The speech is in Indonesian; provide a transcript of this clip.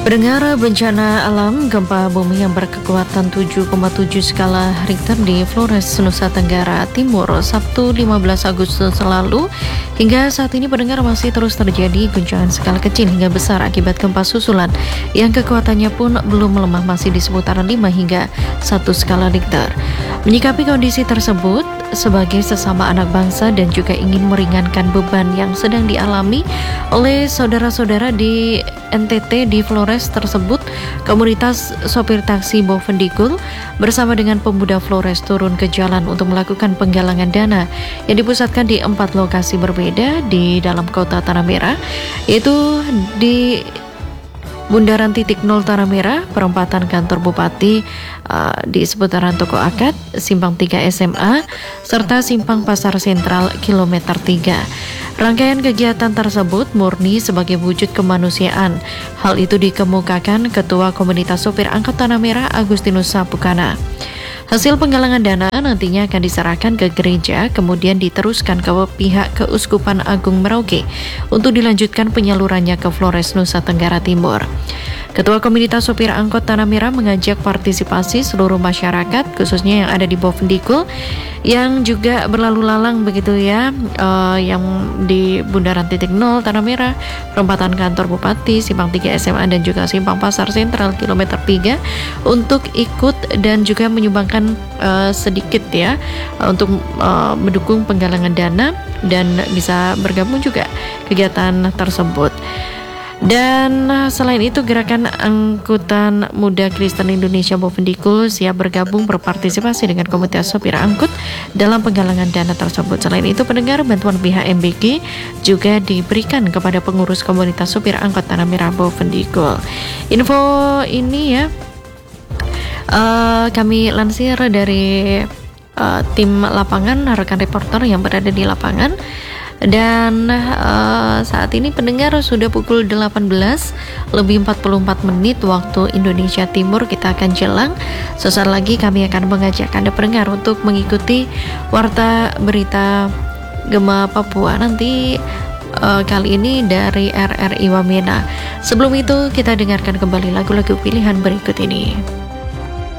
Pendengar, bencana alam gempa bumi yang berkekuatan 7,7 skala Richter di Flores, Nusa Tenggara Timur, Sabtu 15 Agustus lalu. Hingga saat ini pendengar masih terus terjadi guncangan skala kecil hingga besar akibat gempa susulan yang kekuatannya pun belum melemah, masih di seputaran 5 hingga 1 skala Richter. Menyikapi kondisi tersebut, sebagai sesama anak bangsa dan juga ingin meringankan beban yang sedang dialami oleh saudara-saudara di NTT di Flores tersebut, komunitas sopir taksi Bovendigul bersama dengan pemuda Flores turun ke jalan untuk melakukan penggalangan dana yang dipusatkan di 4 lokasi berbeda di dalam kota Tanah Merah, yaitu di Bundaran Titik Nol Tanah Merah, perempatan kantor Bupati, di seputaran Toko Akad, Simpang 3 SMA, serta Simpang Pasar Sentral Kilometer 3. Rangkaian kegiatan tersebut murni sebagai wujud kemanusiaan. Hal itu dikemukakan Ketua Komunitas Sopir Angkot Tanah Merah, Agustinus Sapukana. Hasil penggalangan dana nantinya akan diserahkan ke gereja, kemudian diteruskan ke pihak Keuskupan Agung Merauke untuk dilanjutkan penyalurannya ke Flores, Nusa Tenggara Timur. Ketua Komunitas Sopir Angkot Tanah Merah mengajak partisipasi seluruh masyarakat, khususnya yang ada di Bovendigul, yang juga berlalu lalang begitu ya, yang di Bundaran Titik Nol Tanah Merah, perempatan kantor Bupati, Simpang 3 SMA, dan juga Simpang Pasar Sentral Kilometer 3 untuk ikut dan juga menyumbangkan sedikit ya untuk mendukung penggalangan dana dan bisa bergabung juga kegiatan tersebut. Dan selain itu, Gerakan Angkutan Muda Kristen Indonesia Bovendigul siap bergabung berpartisipasi dengan komunitas sopir angkut dalam penggalangan dana tersebut. Selain itu, pendengar, bantuan pihak MBG juga diberikan kepada pengurus komunitas sopir angkut Tanah Merah Bovendigul. Info ini ya kami lansir dari tim lapangan, rekan reporter yang berada di lapangan. Dan saat ini pendengar sudah pukul 18 lebih 44 menit waktu Indonesia Timur. Kita akan jelang sesaat lagi kami akan mengajak Anda pendengar untuk mengikuti warta berita Gema Papua nanti kali ini dari RRI Wamena. Sebelum itu kita dengarkan kembali lagu-lagu pilihan berikut ini.